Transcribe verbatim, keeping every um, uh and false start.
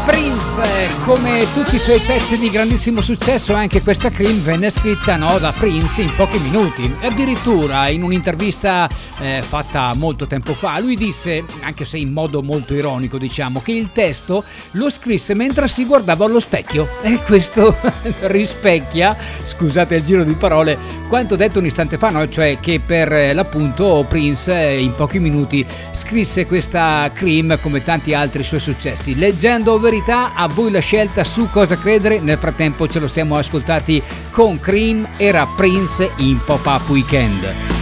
Prince, come tutti i suoi pezzi di grandissimo successo, anche questa Cream venne scritta, no, da Prince in pochi minuti. Addirittura in un'intervista eh, fatta molto tempo fa, lui disse, anche se in modo molto ironico diciamo, che il testo lo scrisse mentre si guardava allo specchio, e questo rispecchia, scusate il giro di parole, quanto detto un istante fa, no? Cioè che per l'appunto Prince in pochi minuti scrisse questa Cream come tanti altri suoi successi. Leggendo verità, a voi la scelta su cosa credere. Nel frattempo ce lo siamo ascoltati con Cream, era Prince in Pop-Up Weekend.